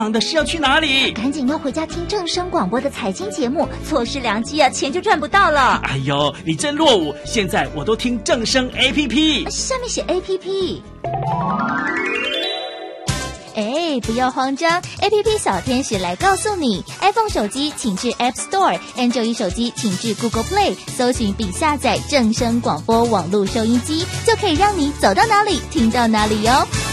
的是要去哪里？ 赶紧要回家听正声广播的财经节目，错失良机啊，钱就赚不到了。 哎呦，你真落伍！现在我都听正声 APP， 下面写 APP。哎，不要慌张 ，APP 小天使来告诉你 ，iPhone 手机请至 App Store，Android 手机请至 Google Play， 搜寻并下载正声广播网络收音机，就可以让你走到哪里听到哪里哟。